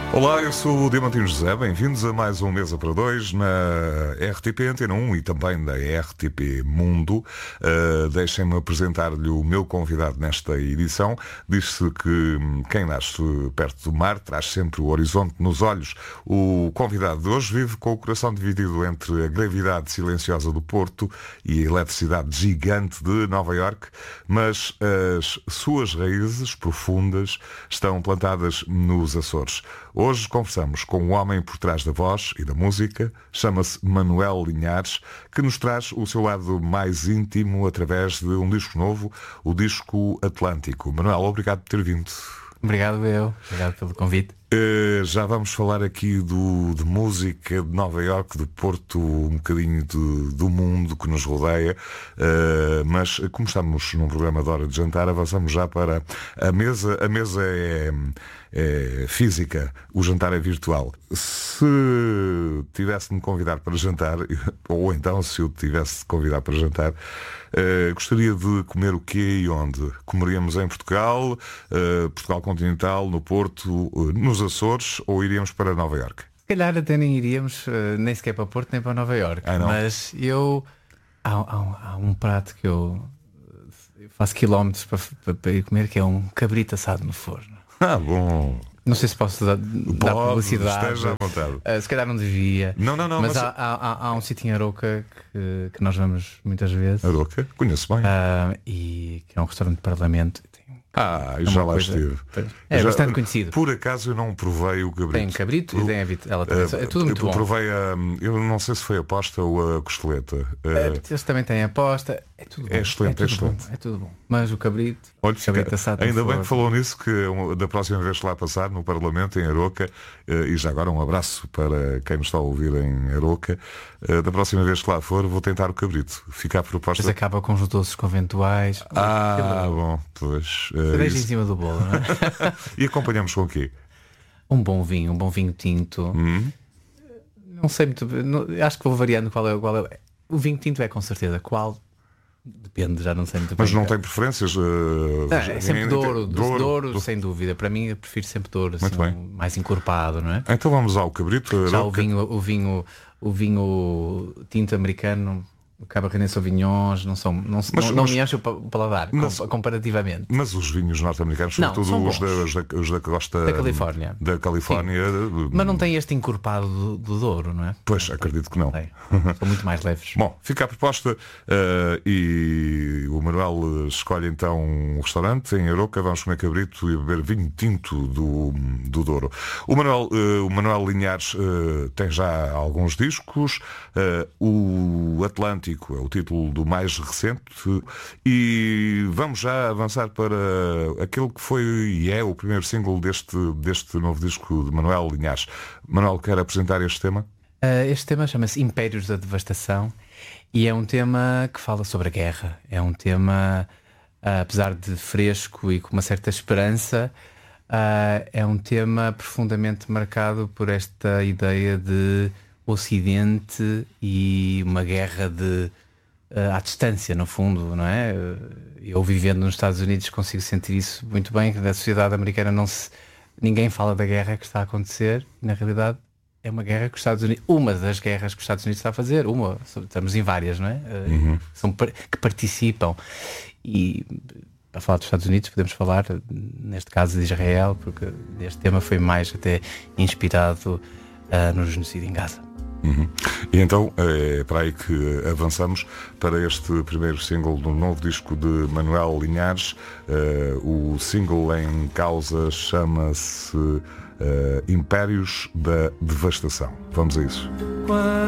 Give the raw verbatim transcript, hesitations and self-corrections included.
Olá, eu sou o Diamantino José, bem-vindos a mais um Mesa para Dois na R T P Antena um e também na R T P Mundo. Uh, Deixem-me apresentar-lhe o meu convidado nesta edição. Diz-se que quem nasce perto do mar traz sempre o horizonte nos olhos. O convidado de hoje vive com o coração dividido entre a gravidade silenciosa do Porto e a eletricidade gigante de Nova Iorque, mas as suas raízes profundas estão plantadas nos Açores. Hoje conversamos com um homem por trás da voz e da música, chama-se Manuel Linhares, que nos traz o seu lado mais íntimo através de um disco novo, o disco Atlântico. Manuel, obrigado por ter vindo. Obrigado eu, obrigado pelo convite. Uh, já vamos falar aqui do, de música de Nova Iorque, do Porto, um bocadinho de, do mundo que nos rodeia, uh, mas como estamos num programa de hora de jantar, avançamos já para a mesa. A mesa é, é física, o jantar é virtual. Se tivesse de me convidar para jantar, ou então se eu tivesse de convidar para jantar, uh, gostaria de comer o quê e onde? Comeríamos em Portugal, uh, Portugal continental, no Porto, uh, nos Açores, ou iríamos para Nova Iorque? Se calhar até nem iríamos, uh, nem sequer para Porto, nem para Nova Iorque. Ah, mas eu há, há, há um prato que eu, eu faço quilómetros para, para, para ir comer, que é um cabrito assado no forno. Ah, bom. Não sei se posso dar, dar Pode, publicidade. esteja à vontade. Uh, se calhar não devia. Não, não, não. Mas, mas... há, há, há um sítio em Aroca que, que nós vamos muitas vezes. Aroca? Conheço bem. Uh, e que é um restaurante de parlamento. Ah, é já lá coisa... estive. É já... bastante conhecido. Por acaso eu não provei o cabrito. Tem cabrito e tem a vitela também. É tudo muito eu bom. Provei a, eu não sei se foi a posta ou a costeleta. É, eles também têm a posta. É tudo bom. É excelente, é, é tudo excelente. Bom. É tudo bom. Mas o cabrito, Olha, cabrito assado ainda bem for... que falou nisso, que da próxima vez que lá passar no Parlamento, em Aroca, e já agora um abraço para quem nos está a ouvir em Aroca, da próxima vez que lá for, vou tentar o cabrito. Fica a proposta. Depois acaba com os doces conventuais. Ah, que bom, pois. Cereja em cima do bolo, não é? E acompanhamos com o quê? Um bom vinho, um bom vinho tinto. Hum? Não sei muito. Não, acho que vou variando qual é, qual é. O vinho tinto é com certeza. Qual? Depende, já não sei muito bem. Mas não tem preferências? Uh, não, é sempre em, Douro, em, Douro, Douro, Douro, sem dúvida. Para mim, eu prefiro sempre Douro, muito assim, bem. mais encorpado, não é? Então vamos ao cabrito. Já o vinho, o vinho, o vinho tinto americano, o Cabernet Sauvignons, não são, não, mas, não, não mas, me enche o paladar, mas, comparativamente. Mas os vinhos norte-americanos, sobretudo os da, os, da, os da costa da Califórnia, da Califórnia, mas não tem este encorpado do, do Douro, não é? Pois, acredito que não. São muito mais leves. Bom, fica a proposta uh, e o Manuel escolhe então um restaurante em Aroca. Vamos comer cabrito e beber vinho tinto do, do Douro. O Manuel, uh, o Manuel Linhares uh, tem já alguns discos. Uh, o Atlântico é o título do mais recente, e vamos já avançar para aquele que foi e é o primeiro single deste, deste novo disco de Manuel Linhares. Manuel, quer apresentar este tema? Uh, este tema chama-se Impérios da Devastação e é um tema que fala sobre a guerra. É um tema, uh, apesar de fresco e com uma certa esperança, uh, é um tema profundamente marcado por esta ideia de Ocidente e uma guerra de uh, à distância, no fundo, não é? Eu vivendo nos Estados Unidos consigo sentir isso muito bem, que da sociedade americana não se, ninguém fala da guerra que está a acontecer, e na realidade é uma guerra que os Estados Unidos, uma das guerras que os Estados Unidos está a fazer, uma, estamos em várias, não é? Uhum. São, que participam. E para falar dos Estados Unidos podemos falar, neste caso, de Israel, porque este tema foi mais até inspirado uh, no genocídio em Gaza. Uhum. E então é para aí que avançamos para este primeiro single do novo disco de Manuel Linhares. Uh, o single em causa chama-se uh, Impérios da Devastação. Vamos a isso.